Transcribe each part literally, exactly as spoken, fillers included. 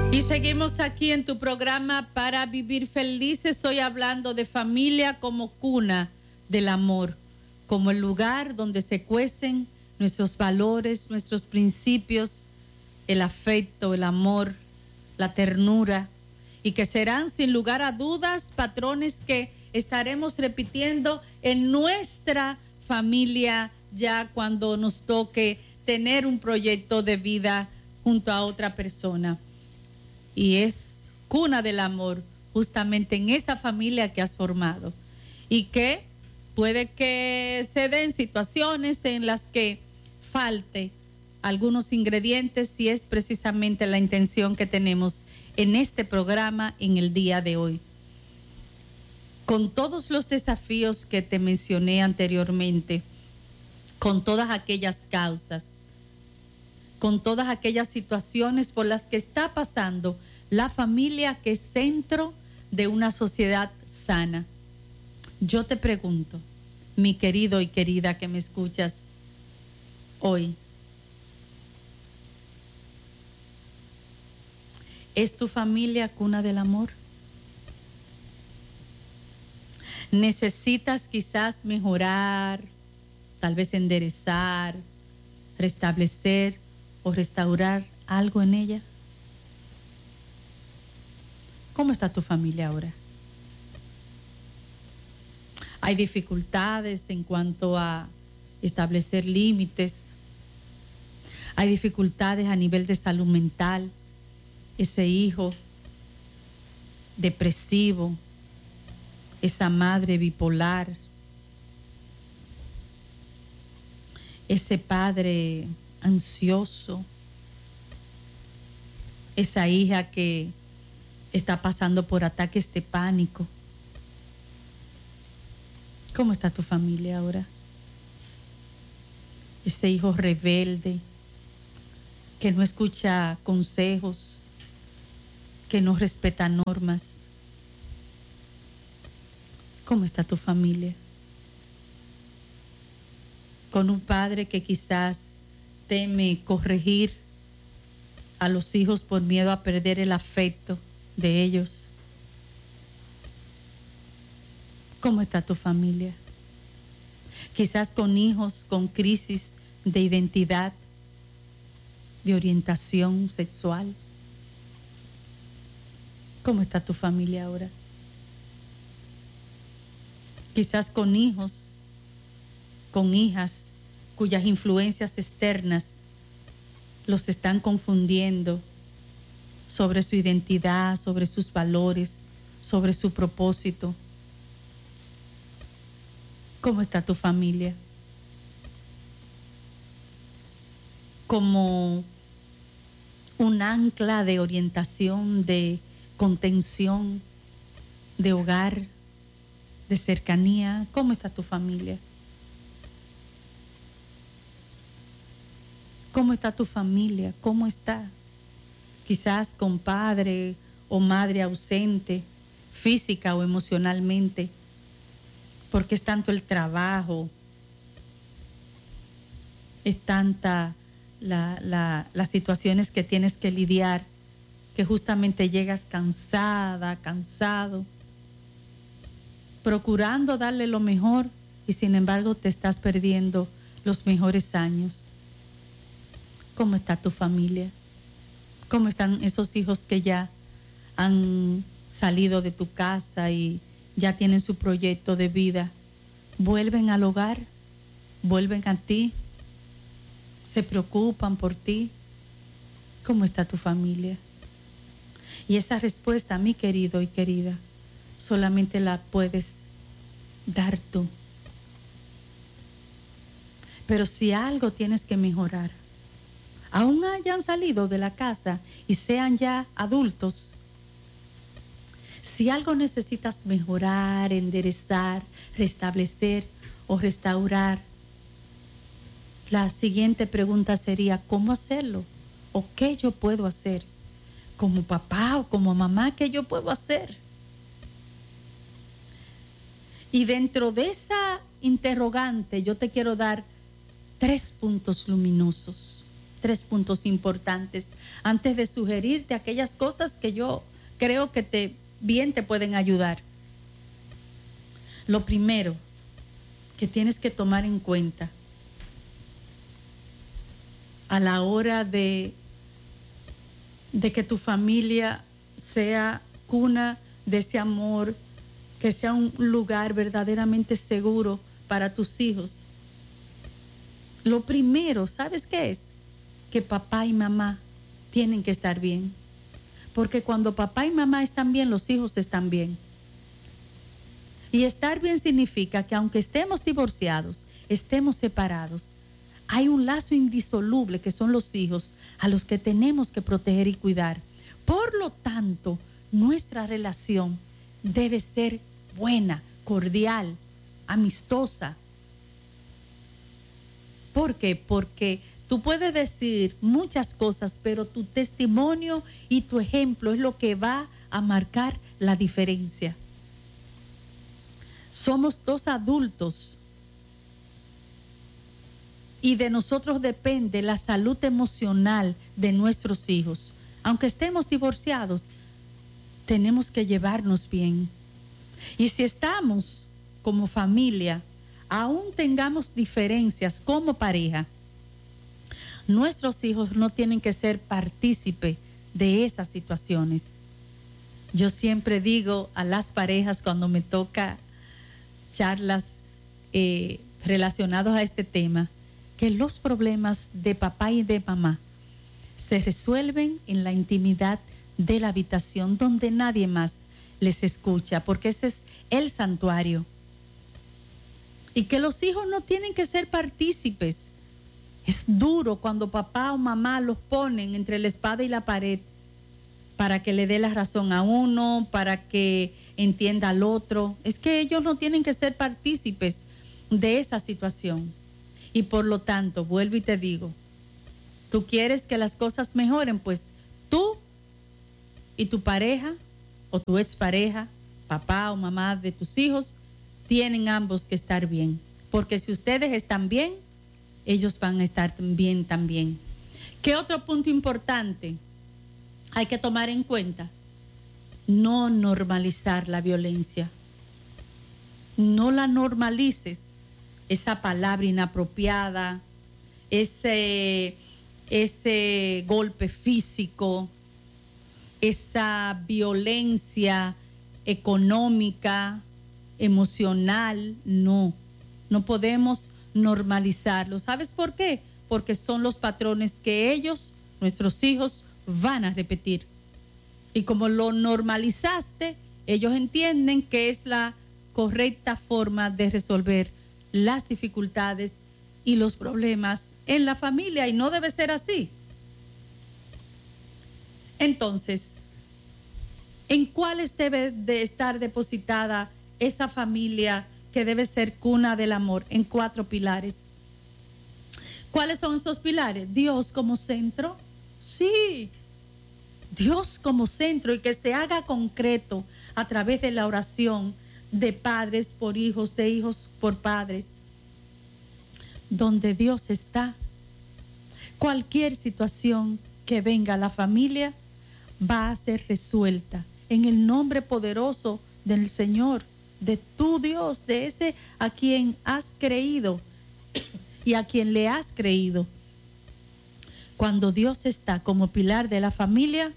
Y seguimos aquí en tu programa Para Vivir Felices, hoy hablando de familia como cuna del amor, como el lugar donde se cuecen nuestros valores, nuestros principios, el afecto, el amor, la ternura, y que serán sin lugar a dudas patrones que estaremos repitiendo en nuestra familia ya cuando nos toque tener un proyecto de vida junto a otra persona. Y es cuna del amor justamente en esa familia que has formado, y que puede que se den situaciones en las que falte algunos ingredientes, y es precisamente la intención que tenemos en este programa en el día de hoy. Con todos los desafíos que te mencioné anteriormente, con todas aquellas causas, con todas aquellas situaciones por las que está pasando la familia, que es centro de una sociedad sana. Yo te pregunto, mi querido y querida que me escuchas hoy, ¿es tu familia cuna del amor? ¿Necesitas quizás mejorar, tal vez enderezar, restablecer o restaurar algo en ella? ¿Cómo está tu familia ahora? Hay dificultades en cuanto a establecer límites. Hay dificultades a nivel de salud mental. Ese hijo depresivo, esa madre bipolar, ese padre ansioso, esa hija que está pasando por ataques de pánico. ¿Cómo está tu familia ahora? Ese hijo rebelde que no escucha consejos, que no respeta normas. ¿Cómo está tu familia? Con un padre que quizás teme corregir a los hijos por miedo a perder el afecto de ellos. ¿Cómo está tu familia? Quizás con hijos con crisis de identidad, de orientación sexual. ¿Cómo está tu familia ahora? Quizás con hijos, con hijas cuyas influencias externas los están confundiendo sobre su identidad, sobre sus valores, sobre su propósito. ¿Cómo está tu familia? Como un ancla de orientación, de contención, de hogar, de cercanía. ¿Cómo está tu familia? ¿Cómo está tu familia? ¿Cómo está? Quizás con padre o madre ausente, física o emocionalmente, porque es tanto el trabajo, es tanta la, la, las situaciones que tienes que lidiar, que justamente llegas cansada, cansado, procurando darle lo mejor, y sin embargo te estás perdiendo los mejores años. ¿Cómo está tu familia? ¿Cómo están esos hijos que ya han salido de tu casa y ya tienen su proyecto de vida? ¿Vuelven al hogar? ¿Vuelven a ti? ¿Se preocupan por ti? ¿Cómo está tu familia? Y esa respuesta, mi querido y querida, solamente la puedes dar tú. Pero si algo tienes que mejorar, aún hayan salido de la casa y sean ya adultos, si algo necesitas mejorar, enderezar, restablecer o restaurar, la siguiente pregunta sería, ¿cómo hacerlo? ¿O qué yo puedo hacer? Como papá o como mamá, ¿qué yo puedo hacer? Y dentro de esa interrogante yo te quiero dar tres puntos luminosos. Tres puntos importantes antes de sugerirte aquellas cosas que yo creo que te, bien te pueden ayudar. Lo primero que tienes que tomar en cuenta a la hora de, de que tu familia sea cuna de ese amor, que sea un lugar verdaderamente seguro para tus hijos. Lo primero, ¿sabes qué es? Que papá y mamá tienen que estar bien. Porque cuando papá y mamá están bien, los hijos están bien. Y estar bien significa que aunque estemos divorciados, estemos separados, hay un lazo indisoluble que son los hijos a los que tenemos que proteger y cuidar. Por lo tanto, nuestra relación debe ser buena, cordial, amistosa. ¿Por qué? Porque tú puedes decir muchas cosas, pero tu testimonio y tu ejemplo es lo que va a marcar la diferencia. Somos dos adultos y de nosotros depende la salud emocional de nuestros hijos. Aunque estemos divorciados, tenemos que llevarnos bien. Y si estamos como familia, aún tengamos diferencias como pareja, nuestros hijos no tienen que ser partícipes de esas situaciones. Yo siempre digo a las parejas cuando me toca charlas eh, relacionadas a este tema, que los problemas de papá y de mamá se resuelven en la intimidad de la habitación donde nadie más les escucha, porque ese es el santuario. Y que los hijos no tienen que ser partícipes. Es duro cuando papá o mamá los ponen entre la espada y la pared para que le dé la razón a uno, para que entienda al otro. Es que ellos no tienen que ser partícipes de esa situación. Y por lo tanto, vuelvo y te digo, tú quieres que las cosas mejoren, pues tú y tu pareja o tu expareja, papá o mamá de tus hijos, tienen ambos que estar bien. Porque si ustedes están bien, ellos van a estar bien también. ¿Qué otro punto importante hay que tomar en cuenta? No normalizar la violencia. No la normalices. Esa palabra inapropiada, ese, ese golpe físico, esa violencia económica, emocional, no, no podemos normalizarlo. ¿Sabes por qué? Porque son los patrones que ellos, nuestros hijos, van a repetir. Y como lo normalizaste, ellos entienden que es la correcta forma de resolver las dificultades y los problemas en la familia, y no debe ser así. Entonces, ¿en cuáles debe de estar depositada esa familia que debe ser cuna del amor? En cuatro pilares. ¿Cuáles son esos pilares? Dios como centro. Sí, Dios como centro, y que se haga concreto a través de la oración de padres por hijos, de hijos por padres. Donde Dios está, cualquier situación que venga a la familia va a ser resuelta en el nombre poderoso del Señor, de tu Dios, de ese a quien has creído y a quien le has creído. Cuando Dios está como pilar de la familia,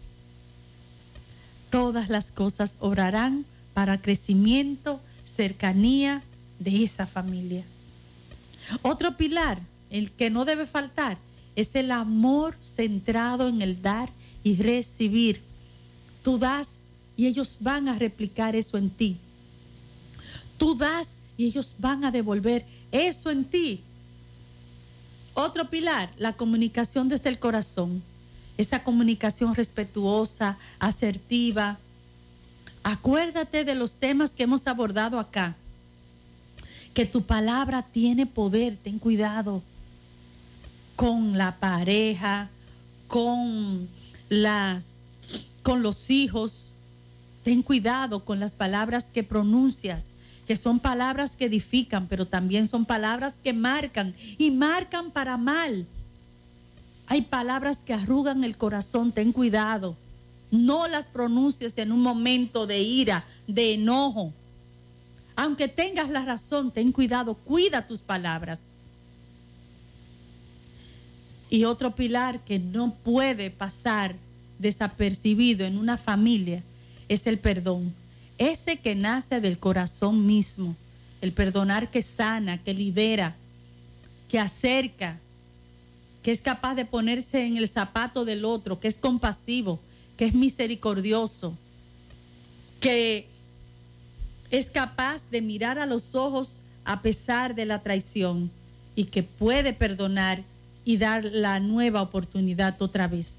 todas las cosas obrarán para crecimiento, cercanía de esa familia. Otro pilar, el que no debe faltar, es el amor centrado en el dar y recibir. Tú das y ellos van a replicar eso en ti. Tú das y ellos van a devolver eso en ti. Otro pilar, la comunicación desde el corazón. Esa comunicación respetuosa, asertiva. Acuérdate de los temas que hemos abordado acá. Que tu palabra tiene poder, ten cuidado. Con la pareja, con las, con los hijos. Ten cuidado con las palabras que pronuncias, que son palabras que edifican, pero también son palabras que marcan, y marcan para mal. Hay palabras que arrugan el corazón, ten cuidado. No las pronuncies en un momento de ira, de enojo. Aunque tengas la razón, ten cuidado, cuida tus palabras. Y otro pilar que no puede pasar desapercibido en una familia es el perdón. Ese que nace del corazón mismo. El perdonar que sana, que libera, que acerca, que es capaz de ponerse en el zapato del otro, que es compasivo, que es misericordioso, que es capaz de mirar a los ojos a pesar de la traición y que puede perdonar y dar la nueva oportunidad otra vez.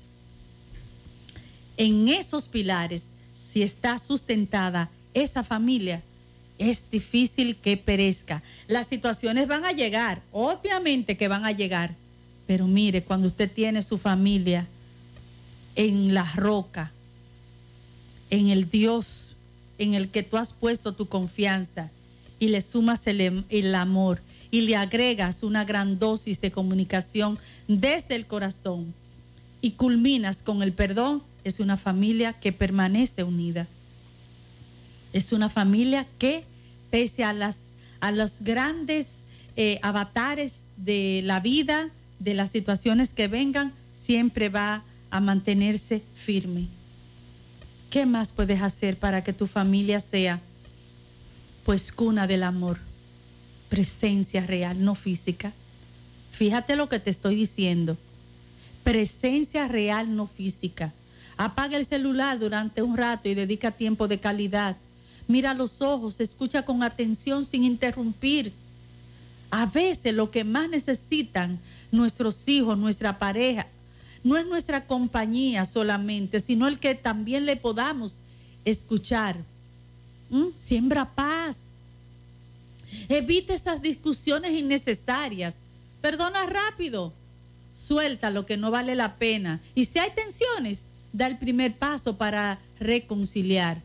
En esos pilares, si está sustentada esa familia, es difícil que perezca. Las situaciones van a llegar, obviamente que van a llegar, pero mire, cuando usted tiene su familia en la roca, en el Dios en el que tú has puesto tu confianza y le sumas el, el amor y le agregas una gran dosis de comunicación desde el corazón y culminas con el perdón, es una familia que permanece unida. Es una familia que, pese a las a los grandes eh, avatares de la vida, de las situaciones que vengan, siempre va a mantenerse firme. ¿Qué más puedes hacer para que tu familia sea, pues, cuna del amor? Presencia real, no física. Fíjate lo que te estoy diciendo. Presencia real, no física. Apaga el celular durante un rato y dedica tiempo de calidad. Mira a los ojos, escucha con atención sin interrumpir. A veces lo que más necesitan nuestros hijos, nuestra pareja, no es nuestra compañía solamente, sino el que también le podamos escuchar. ¿Mm? Siembra paz. Evita esas discusiones innecesarias. Perdona rápido. Suelta lo que no vale la pena. Y si hay tensiones, da el primer paso para reconciliar.